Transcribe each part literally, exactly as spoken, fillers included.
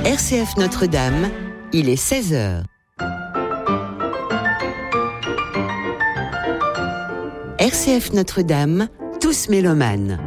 R C F Notre-Dame, il est seize heures. R C F Notre-Dame, tous mélomanes.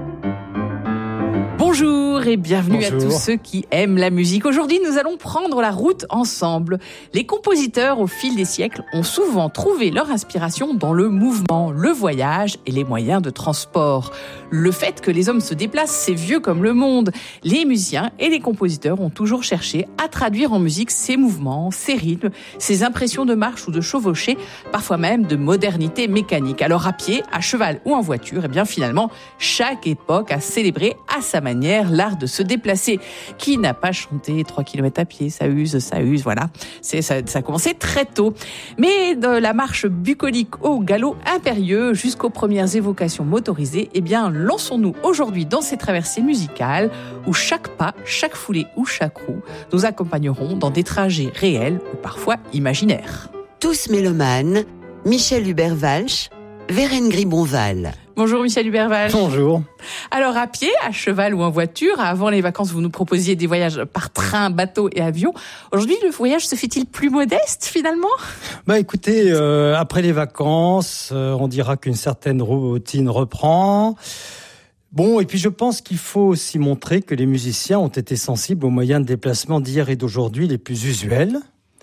Bonjour et bienvenue Bonjour. à tous ceux qui aiment la musique. Aujourd'hui, nous allons prendre la route ensemble. Les compositeurs, au fil des siècles, ont souvent trouvé leur inspiration dans le mouvement, le voyage et les moyens de transport. Le fait que les hommes se déplacent, c'est vieux comme le monde. Les musiciens et les compositeurs ont toujours cherché à traduire en musique ces mouvements, ces rythmes, ces impressions de marche ou de chevauchée, parfois même de modernité mécanique. Alors à pied, à cheval ou en voiture, et bien finalement, chaque époque a célébré à sa manière l'art de se déplacer. Qui n'a pas chanté trois kilomètres à pied? Ça use, ça use, voilà. C'est, ça, ça a commencé très tôt. Mais de la marche bucolique au galop impérieux jusqu'aux premières évocations motorisées, eh bien, lançons-nous aujourd'hui dans ces traversées musicales où chaque pas, chaque foulée ou chaque roue nous accompagneront dans des trajets réels ou parfois imaginaires. Tous mélomanes, Michel Hubert-Walsh, Vérène Gribonval. Bonjour Michel Hubert-Walsh. Bonjour. Alors à pied, à cheval ou en voiture, avant les vacances, vous nous proposiez des voyages par train, bateau et avion. Aujourd'hui, le voyage se fait-il plus modeste finalement ? Bah écoutez, euh, après les vacances, euh, on dira qu'une certaine routine reprend. Bon, et puis je pense qu'il faut aussi montrer que les musiciens ont été sensibles aux moyens de déplacement d'hier et d'aujourd'hui les plus usuels.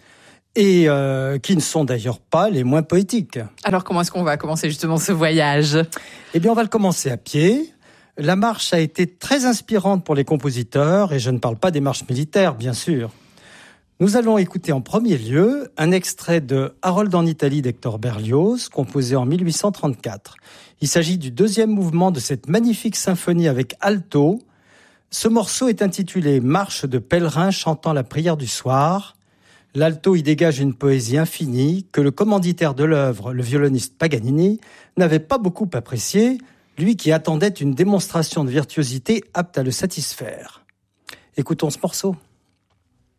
Et euh, qui ne sont d'ailleurs pas les moins poétiques. Alors comment est-ce qu'on va commencer justement ce voyage ? Eh bien, on va le commencer à pied. La marche a été très inspirante pour les compositeurs, et je ne parle pas des marches militaires, bien sûr. Nous allons écouter en premier lieu un extrait de Harold en Italie d'Hector Berlioz, composé en dix-huit cent trente-quatre. Il s'agit du deuxième mouvement de cette magnifique symphonie avec alto. Ce morceau est intitulé « Marche de pèlerins chantant la prière du soir ». L'alto y dégage une poésie infinie que le commanditaire de l'œuvre, le violoniste Paganini, n'avait pas beaucoup appréciée, lui qui attendait une démonstration de virtuosité apte à le satisfaire. Écoutons ce morceau.